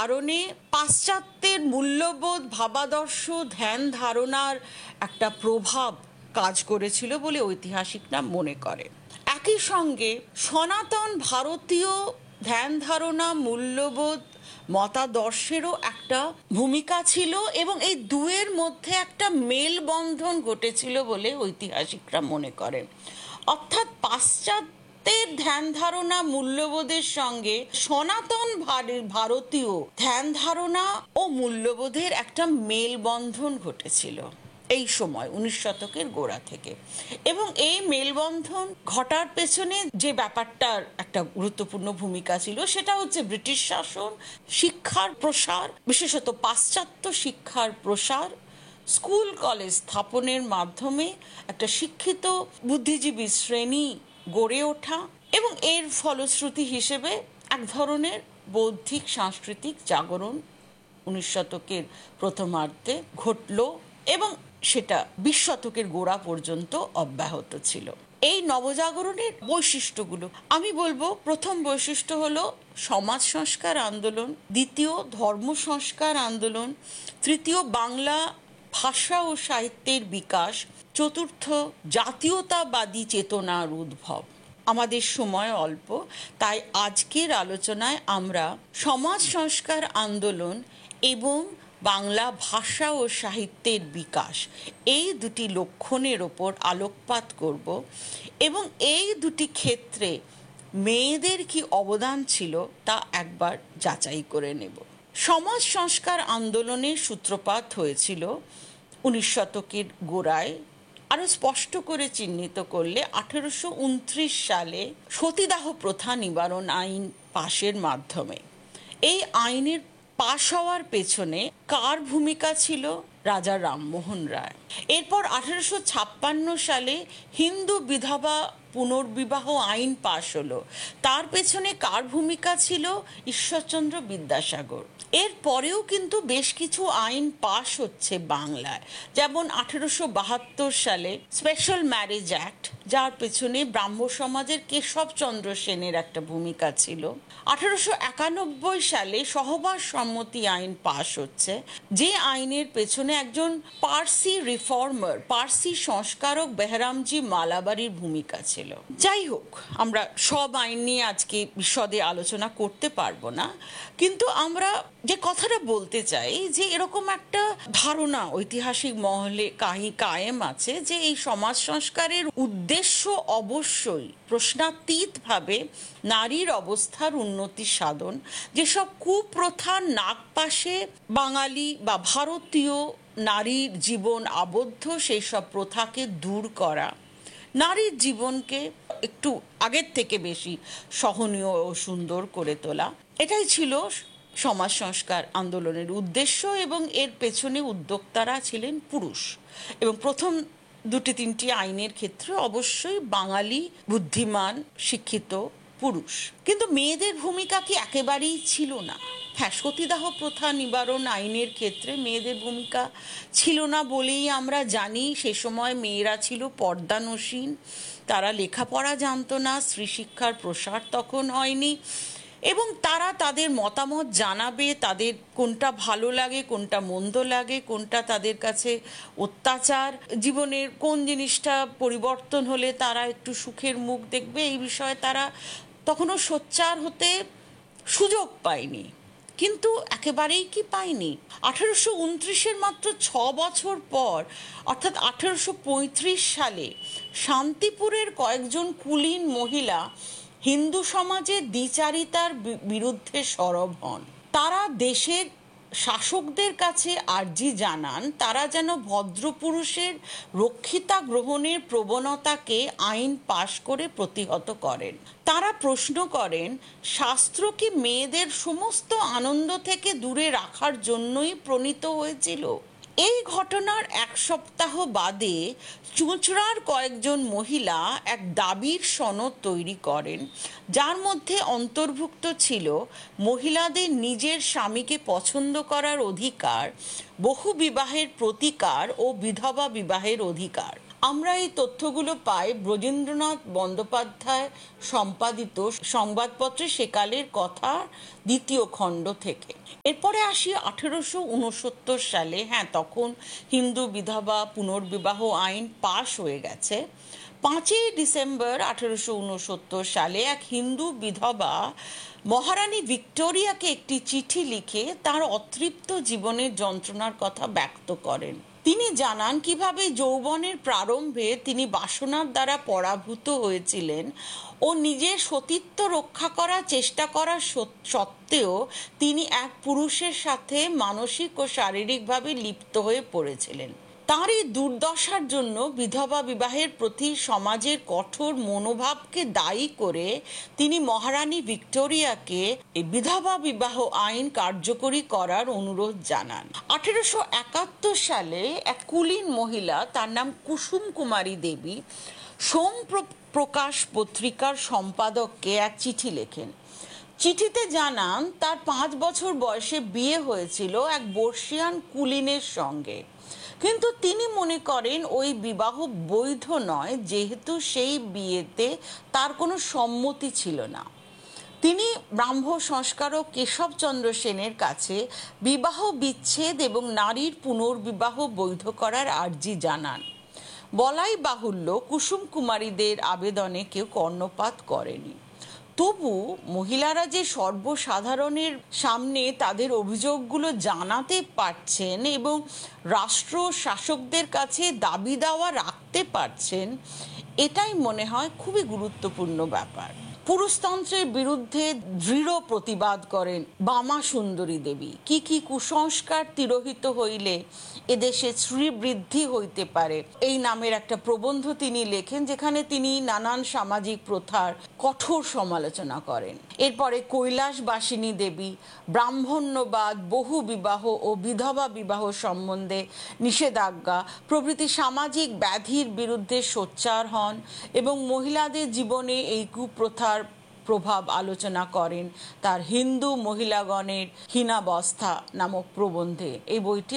কারণে পাশ্চাত্যের মূল্যবোধ, ভাবাদর্শ, ধ্যান ধারণার একটা প্রভাব কাজ করেছিল বলে ঐতিহাসিকরা মনে করে। একই সঙ্গে সনাতন ভারতীয় ধ্যান ধারণা, মূল্যবোধ, মতাদর্শেরও একটা ভূমিকা ছিল এবং এই দুয়ের মধ্যে একটা মেলবন্ধন ঘটেছিল বলে ঐতিহাসিকরা মনে করেন। অর্থাৎ পাশ্চাত্যের ধ্যান ধারণা, মূল্যবোধের সঙ্গে সনাতন ভারতীয় ধ্যান ধারণা ও মূল্যবোধের একটা মেলবন্ধন ঘটেছিল এই সময় 19 শতকের গোড়া থেকে। এবং এই মেলবন্ধন ঘটার পেছনে যে ব্যাপারটার একটা গুরুত্বপূর্ণ ভূমিকা ছিল সেটা হচ্ছে ব্রিটিশ শাসন, শিক্ষার প্রসার, বিশেষত পাশ্চাত্য শিক্ষার প্রসার, স্কুল কলেজ স্থাপনের মাধ্যমে একটা শিক্ষিত বুদ্ধিজীবী শ্রেণী গড়ে ওঠা এবং এর ফলশ্রুতি হিসেবে এক ধরনের বৌদ্ধিক সাংস্কৃতিক জাগরণ 19 শতকের প্রথমার্ধে ঘটল এবং সেটা 20 শতকের গোড়া পর্যন্ত অব্যাহত ছিল। এই নবজাগরণের বৈশিষ্ট্যগুলো আমি বলবো, প্রথম বৈশিষ্ট্য হলো সমাজ সংস্কার আন্দোলন, দ্বিতীয় ধর্ম সংস্কার আন্দোলন, তৃতীয় বাংলা ভাষা ও সাহিত্যের বিকাশ, চতুর্থ জাতীয়তাবাদী চেতনার উদ্ভব। আমাদের সময় অল্প, তাই আজকের আলোচনায় আমরা সমাজ সংস্কার আন্দোলন এবং বাংলা ভাষা ও সাহিত্যের বিকাশ এই দুটি লক্ষণের ওপর আলোকপাত করব এবং এই দুটি ক্ষেত্রে মেয়েদের কি অবদান ছিল তা একবার যাচাই করে নেব। সমাজ সংস্কার আন্দোলনের সূত্রপাত হয়েছিল 19 শতকের গোড়ায়। আরো স্পষ্ট করে চিহ্নিত করলে 1829 সালে সতীদাহ প্রথা নিবারণ আইন পাশের মাধ্যমে। এই আইনের পাশ হওয়ার পেছনে কার ভূমিকা ছিল? রাজা রামমোহন রায়। এরপর 1856 সালে হিন্দু বিধবা পুনর্বিবাহ আইন পাশ হলো। তার পেছনে কার ভূমিকা ছিল? ঈশ্বরচন্দ্র বিদ্যাসাগর। এর পরেও কিন্তু বেশ কিছু আইন পাশ হচ্ছে বাংলায়, যেমন 1872 সালে স্পেশাল ম্যারেজ অ্যাক্ট, যার পেছনে ব্রাহ্ম সমাজের কেশবচন্দ্র সেনের একটা ভূমিকা ছিল। 1891 সালে সহবাস সম্মতি আইন পাশ হচ্ছে, যে আইনের পেছনে একজন পার্সি রিফর্মার, পার্সি সংস্কারক বেহরামজি মালাবারির ভূমিকা ছিল। যাই হোক, আমরা সব আইন নিয়ে আজকে বিশদে আলোচনা করতে পারবো না, কিন্তু আমরা যে কথাটা বলতে চাই যে এরকম একটা ধারণা ঐতিহাসিক মহলে কায়েম আছে যে এই সমাজ সংস্কারের উদ্দেশ্য অবশ্যই প্রশ্নাতীতভাবে নারীর অবস্থার উন্নতি সাধন, যেসব কুপ্রথা নাগপাশে বাঙালি বা ভারতীয় নারীর জীবন আবদ্ধ সেই সব প্রথাকে দূর করা, নারীর জীবনকে একটু আগের থেকে বেশি সহনীয় ও সুন্দর করে তোলা, এটাই ছিল সমাজ সংস্কার আন্দোলনের উদ্দেশ্য। এবং এর পেছনে উদ্যোক্তারা ছিলেন পুরুষ, এবং প্রথম দুটি তিনটি আইনের ক্ষেত্রে অবশ্যই বাঙালি বুদ্ধিমান শিক্ষিত পুরুষ। কিন্তু মেয়েদের ভূমিকা কি একেবারেই ছিল না? হ্যাঁ, সতীদাহ প্রথা নিবারণ আইনের ক্ষেত্রে মেয়েদের ভূমিকা ছিল না বলেই আমরা জানি সে সময় মেয়েরা ছিল পর্দানসীন, তারা লেখাপড়া জানতো না, স্ত্রী শিক্ষার প্রসার তখন হয়নি, এবং তারা তাদের মতামত জানাবে, তাদের কোনটা ভালো লাগে, কোনটা মন্দ লাগে, কোনটা তাদের কাছে অত্যাচার, জীবনের কোন জিনিসটা পরিবর্তন হলে তারা একটু সুখের মুখ দেখবে, এই বিষয়ে তারা তখনও সোচ্চার হতে সুযোগ পায়নি। কিন্তু একেবারেই কি পায়নি? 1829-এর মাত্র 6 বছর পর, অর্থাৎ 1835 সালে শান্তিপুরের কয়েকজন কুলীন মহিলা হিন্দু সমাজের দ্বিচারিতার বিরুদ্ধে সরব হন। তারা দেশের শাসকদের কাছে আর্জি জানান তারা যেন ভদ্রপুরুষের রক্ষিতা গ্রহণের প্রবণতাকে আইন পাশ করে প্রতিহত করেন। তারা প্রশ্ন করেন, শাস্ত্র কি মেয়েদের সমস্ত আনন্দ থেকে দূরে রাখার জন্যই প্রণীত হয়েছিল? এই ঘটনার এক সপ্তাহ বাদে চুঁচড়ার কয়েকজন মহিলা এক দাবির সনদ তৈরি করেন, যার মধ্যে অন্তর্ভুক্ত ছিল মহিলাদের নিজের স্বামীকে পছন্দ করার অধিকার, বহু বিবাহের প্রতিকার ও বিধবা বিবাহের অধিকার। আমরা এই তথ্যগুলো পাই ব্রজেন্দ্রনাথ বন্দ্যোপাধ্যায় সম্পাদিত সংবাদপত্রে সেকালের কথা দ্বিতীয় খণ্ড থেকে। এরপরে আসি 1869 সালে। হ্যাঁ, তখন হিন্দু বিধবা পুনর্বিবাহ আইন পাশ হয়ে গেছে। 5ই ডিসেম্বর 1869 সালে এক হিন্দু বিধবা মহারানী ভিক্টোরিয়াকে একটি চিঠি লিখে তার অতৃপ্ত জীবনের যন্ত্রণার কথা ব্যক্ত করেন। তিনি জানান কিভাবে যৌবনের প্রারম্ভে তিনি বাসনার দ্বারা পরাভূত হয়েছিলেন ও নিজের সতীত্ব রক্ষা করার চেষ্টা করার সত্ত্বেও তিনি এক পুরুষের সাথে মানসিক ও শারীরিকভাবে লিপ্ত হয়ে পড়েছিলেন। তার এই দুর্দশার জন্য বিধবা বিবাহের প্রতি সমাজের কঠোর মনোভাবকে দায়ী করে তিনি মহারানী ভিক্টোরিয়াকে এই বিধবা বিবাহ আইন কার্যকরী করার অনুরোধ জানান। 1871 সালে এক কুলীন মহিলা, তার নাম কুসুম কুমারী দেবী, সোম প্রকাশ পত্রিকার সম্পাদককে এক চিঠি লেখেন। চিঠিতে জানান তার 5 বছর বয়সে বিয়ে হয়েছিল এক বর্ষিয়ান কুলীনের সঙ্গে, কিন্তু তিনি মনে করেন ওই বিবাহ বৈধ নয়, যেহেতু সেই বিয়েতে তার কোনো সম্মতি ছিল না। তিনি ব্রাহ্ম সংস্কারক কেশবচন্দ্র সেনের কাছে বিবাহ বিচ্ছেদ এবং নারীর পুনর্বিবাহ বৈধ করার আর্জি জানান। বলাই বাহুল্য, কুসুম কুমারীদের আবেদনে কেউ কর্ণপাত করেনি। তবু মহিলারা যে সর্বসাধারণের সামনে তাদের অভিযোগগুলো জানাতে পারছেন এবং রাষ্ট্র শাসকদের কাছে দাবি দাওয়া রাখতে পারছেন, এটাই মনে হয় খুবই গুরুত্বপূর্ণ ব্যাপার। পুরুষতন্ত্রের বিরুদ্ধে দৃঢ় প্রতিবাদ করেন বামা সুন্দরী দেবী। কি কি কুসংস্কার তিরোহিত হইলে এদেশে শ্রীবৃদ্ধি হইতে পারে, এই নামের একটা প্রবন্ধ তিনি লেখেন, যেখানে তিনি নানান সামাজিক প্রথার কঠোর সমালোচনা করেন। এরপরে কৈলাসবাসিনী দেবী ব্রাহ্মণ্যবাদ, বহু বিবাহ ও বিধবা বিবাহ সম্বন্ধে নিষেধাজ্ঞা প্রভৃতি সামাজিক ব্যাধির বিরুদ্ধে সোচ্চার হন এবং মহিলাদের জীবনে এই কুপ্রথার প্রভাব আলোচনা করেন তার হিন্দু মহিলাগণের হীনাবস্থা নামক প্রবন্ধে। এই বইটি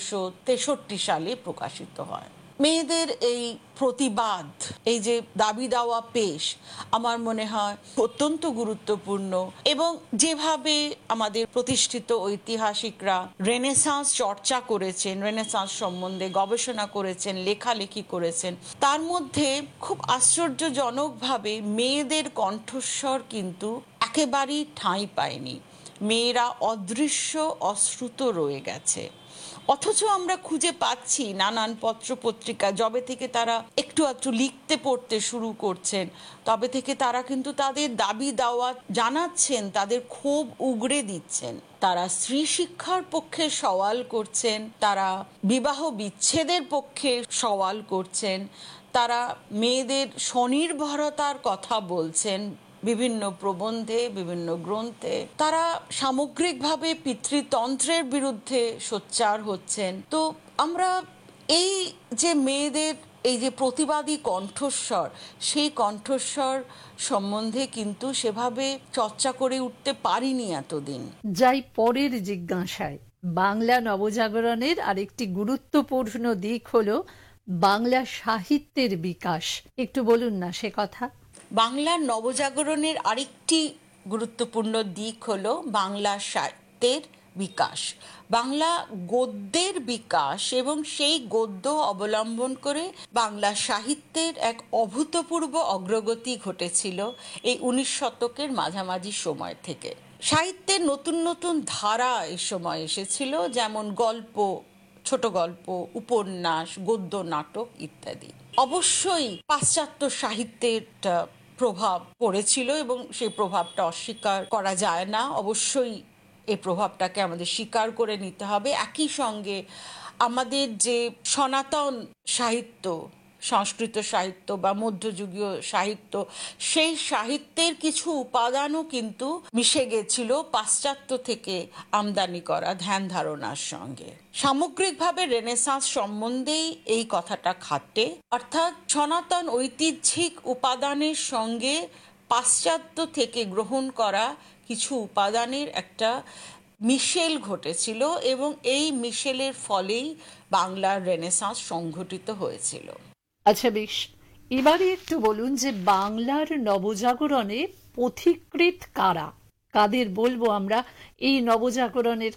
1863 সালে প্রকাশিত হয়। মেয়েদের এই প্রতিবাদ, এই যে দাবি দাওয়া পেশ, আমার মনে হয় অত্যন্ত গুরুত্বপূর্ণ। এবং যেভাবে আমাদের প্রতিষ্ঠিত ঐতিহাসিকরা রেনেসাঁস চর্চা করেছেন, রেনেসাঁস সম্বন্ধে গবেষণা করেছেন, লেখালেখি করেছেন, তার মধ্যে খুব আশ্চর্যজনকভাবে মেয়েদের কণ্ঠস্বর কিন্তু একেবারেই ঠাঁই পায়নি। মেয়েরা অদৃশ্য, অশ্রুত রয়ে গেছে। অথচ আমরা খুঁজে পাচ্ছি নানান পত্রপত্রিকা, যবে থেকে তারা একটু একটু লিখতে পড়তে শুরু করছেন, তবে থেকে তারা কিন্তু তাদের দাবি দাওয়া জানাচ্ছেন, তাদের ক্ষোভ উগড়ে দিচ্ছেন। তারা স্ত্রী শিক্ষার পক্ষে সওয়াল করছেন, তারা বিবাহ বিচ্ছেদের পক্ষে সওয়াল করছেন, তারা মেয়েদের স্বনির্ভরতার কথা বলছেন বিভিন্ন প্রবন্ধে, বিভিন্ন গ্রন্থে। তারা সামগ্রিকভাবে পিতৃতন্ত্রের বিরুদ্ধে সোচ্চার হচ্ছেন। তো আমরা এই যে মেয়েদের এই যে প্রতিবাদী কণ্ঠস্বর, সেই কণ্ঠস্বর সম্বন্ধে কিন্তু সেভাবে চর্চা করে উঠতে পারিনি এতদিন। যাই পরের জিজ্ঞাসায়। বাংলা নবজাগরণের আরেকটি গুরুত্বপূর্ণ দিক হলো বাংলা সাহিত্যের বিকাশ। একটু বলুন না সে কথা। বাংলার নবজাগরণের আরেকটি গুরুত্বপূর্ণ দিক হলো বাংলা সাহিত্যের বিকাশ, বাংলা গদ্যের বিকাশ, এবং সেই গদ্য অবলম্বন করে বাংলা সাহিত্যের এক অভূতপূর্ব অগ্রগতি ঘটেছিল এই 19 শতকের মাঝামাঝি সময় থেকে। সাহিত্যের নতুন নতুন ধারা এই সময় এসেছিল, যেমন গল্প, ছোট গল্প, উপন্যাস, গদ্য নাটক ইত্যাদি। অবশ্যই পাশ্চাত্য সাহিত্যের প্রভাব পড়েছিল এবং সেই প্রভাবটা অস্বীকার করা যায় না। অবশ্যই এই প্রভাবটাকে আমাদের স্বীকার করে নিতে হবে। একই সঙ্গে আমাদের যে সনাতন সাহিত্য, সংস্কৃত সাহিত্য বা মধ্যযুগীয় সাহিত্য, সেই সাহিত্যের কিছু উপাদানও কিন্তু মিশে গেছিল পাশ্চাত্য থেকে আমদানি করা ধ্যান ধারণার সঙ্গে। সামগ্রিকভাবে রেনেসাঁস সম্বন্ধেই এই কথাটা খাটে, অর্থাৎ সনাতন ঐতিহ্যিক উপাদানের সঙ্গে পাশ্চাত্য থেকে গ্রহণ করা কিছু উপাদানের একটা মিশেল ঘটেছিল এবং এই মিশেলের ফলেই বাংলার রেনেসাঁস সংঘটিত হয়েছিল। আচ্ছা বেশ, এবারে একটু বলুন যে বাংলার নবজাগরণে পথিকৃৎ কারা, কাদের বলবো আমরা এই নবজাগরণের